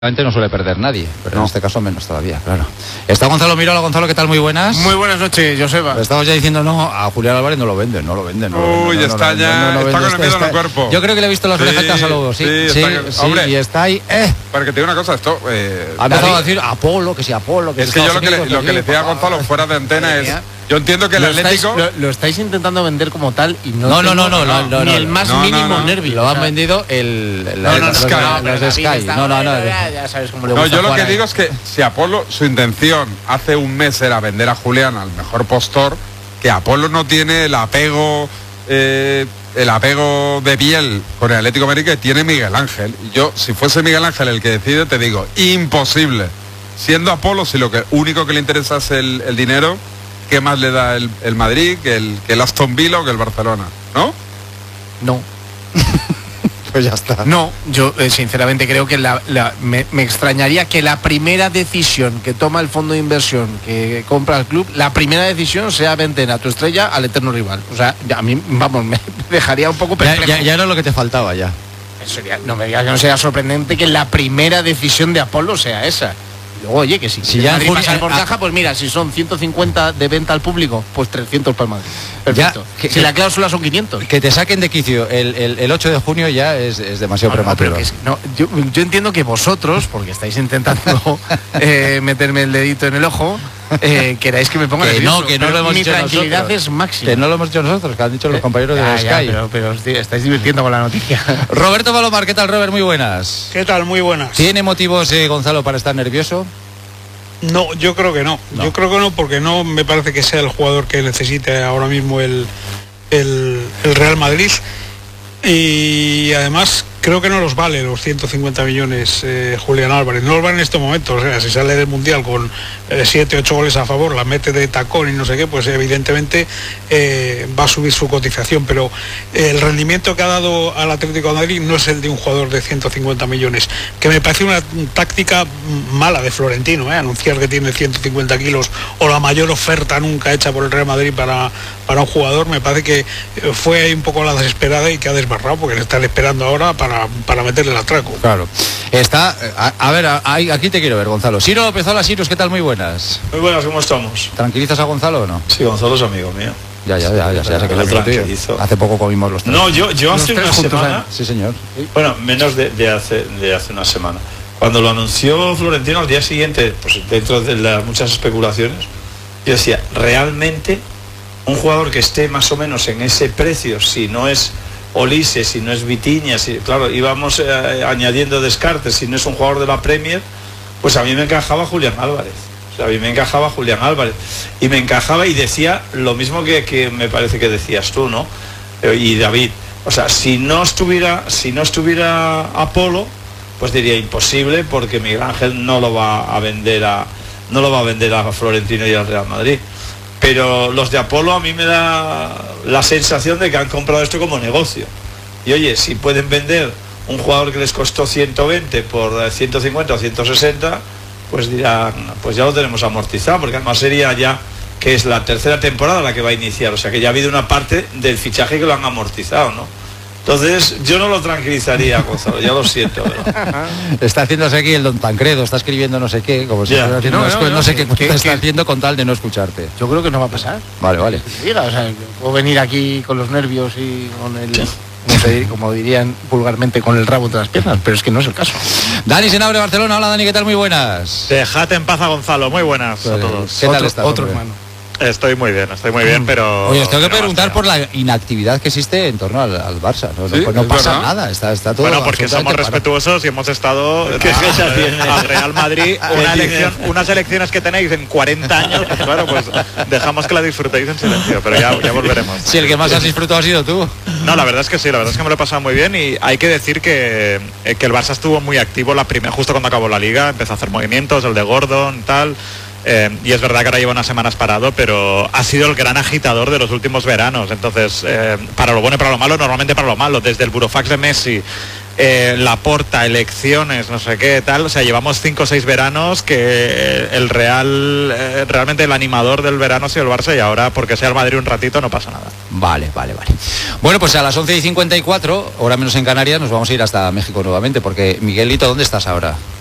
No suele perder nadie, pero no. En este caso menos todavía, claro. Está Gonzalo Mirola. Gonzalo, ¿qué tal? Muy buenas. Muy buenas noches, Joseba. Estamos ya diciendo no, a Julián Álvarez no lo venden. Uy, está con el miedo en el cuerpo. Yo creo que le he visto las orejetas a Lobo, sí, hombre, y está ahí, Para que te diga una cosa, esto... ha empezado a decir Apolo, que si Apolo, que es que yo lo que le decía a Gonzalo fuera de antena es... Yo entiendo que el Atlético... Lo estáis intentando vender como tal y no, ni el más mínimo nervio. Lo han vendido los de Sky. Ya sabes cómo le gusta. No, yo lo que digo es que si Apolo, su intención hace un mes era vender a Julián al mejor postor, que Apolo no tiene el apego de piel con el Atlético de Madrid que tiene Miguel Ángel. Y yo, si fuese Miguel Ángel el que decide, te digo, imposible. Siendo Apolo, si lo único que le interesa es el dinero, ¿qué más le da el Madrid que el Aston Villa o que el Barcelona? ¿No? No. Pues ya está. No, yo sinceramente creo que me extrañaría que la primera decisión que toma el fondo de inversión que compra el club, la primera decisión sea vender a tu estrella al eterno rival. O sea, a mí, vamos, me dejaría un poco perplejo. Ya era lo que te faltaba ya. No me digas que no sea sorprendente que la primera decisión de Apolo sea esa. Luego, oye, que si ya Madrid pasa por caja, pues mira, si son 150 de venta al público, pues 300 para el Madrid. Perfecto. Si la cláusula son 500. Que te saquen de quicio el 8 de junio ya es demasiado prematuro. Yo entiendo que vosotros, porque estáis intentando meterme el dedito en el ojo, queráis que me ponga nervioso. Que no lo hemos mi dicho tranquilidad nosotros. Es máxima. Que no lo hemos dicho nosotros, que han dicho los compañeros de Sky. Pero estáis divirtiendo con la noticia. Roberto Palomar, ¿qué tal, Robert? Muy buenas. ¿Qué tal? Muy buenas. ¿Tiene motivos, Gonzalo, para estar nervioso? No, yo creo que no. Yo creo que no, porque no me parece que sea el jugador que necesite ahora mismo el Real Madrid. Y además creo que no los vale los 150 millones Julián Álvarez. No los vale en este momento. O sea, si sale del Mundial con 7, 8 goles a favor, la mete de tacón y no sé qué, pues evidentemente va a subir su cotización. Pero el rendimiento que ha dado al Atlético de Madrid no es el de un jugador de 150 millones. Que me parece una táctica mala de Florentino, anunciar que tiene 150 kilos o la mayor oferta nunca hecha por el Real Madrid para un jugador. Me parece que fue ahí un poco la desesperada y que ha desbarrado, porque le están esperando ahora para meterle el atraco. Claro. Está, a ver, aquí te quiero ver, Gonzalo. Ciro López, hola Ciro, ¿qué tal? Muy buenas. Muy buenas, ¿cómo estamos? ¿Tranquilizas a Gonzalo o no? Sí, Gonzalo es amigo mío. Ya sé que lo tranquilizo. Hace poco comimos los tres. No, yo hace una semana... Sí, señor. Bueno, menos de hace una semana. Cuando lo anunció Florentino al día siguiente, pues dentro de las muchas especulaciones, yo decía, realmente un jugador que esté más o menos en ese precio, si no es Olise, si no es Vitinha, claro, íbamos añadiendo descartes, si no es un jugador de la Premier, pues a mí me encajaba Julián Álvarez. O sea, a mí me encajaba Julián Álvarez. Y me encajaba y decía lo mismo que me parece que decías tú, ¿no? Y David. O sea, si no estuviera Apolo, pues diría imposible, porque Miguel Ángel no lo va a vender a Florentino y al Real Madrid. Pero los de Apolo a mí me da la sensación de que han comprado esto como negocio. Y oye, si pueden vender un jugador que les costó 120 por 150 o 160, pues dirán, pues ya lo tenemos amortizado, porque además sería ya que es la tercera temporada la que va a iniciar, o sea que ya ha habido una parte del fichaje que lo han amortizado, ¿no? Entonces yo no lo tranquilizaría, Gonzalo, ya lo siento. Está haciéndose aquí el Don Tancredo, está escribiendo no sé qué, como si no sé qué está haciendo con tal de no escucharte. Yo creo que no va a pasar. Vale. Diga, o sea, puedo venir aquí con los nervios y con el... como dirían vulgarmente, con el rabo entre las piernas, pero es que no es el caso. Dani Senabre, Barcelona. Hola Dani, ¿qué tal? Muy buenas. Dejate en paz a Gonzalo, muy buenas a todos. ¿Qué tal está? Otro hermano. Estoy muy bien, pero... Oye, os tengo que preguntar por la inactividad que existe en torno al Barça. No pasa nada, está todo... Bueno, porque somos respetuosos y hemos estado al Real Madrid, unas elecciones que tenéis en 40 años, pues claro, pues dejamos que la disfrutéis en silencio, pero ya volveremos. Si el que más has disfrutado ha sido tú. No, la verdad es que sí, la verdad es que me lo he pasado muy bien, y hay que decir que el Barça estuvo muy activo justo cuando acabó la Liga, empezó a hacer movimientos, el de Gordon, tal... y es verdad que ahora lleva unas semanas parado, pero ha sido el gran agitador de los últimos veranos. Entonces, para lo bueno y para lo malo, normalmente para lo malo, desde el burofax de Messi, Laporta, elecciones, no sé qué, tal, o sea, llevamos 5 o 6 veranos que el realmente el animador del verano ha sido el Barça, y ahora, porque sea el Madrid un ratito, no pasa nada. Vale. Bueno, pues a las 11:54, hora menos en Canarias, nos vamos a ir hasta México nuevamente, porque Miguelito, ¿dónde estás ahora?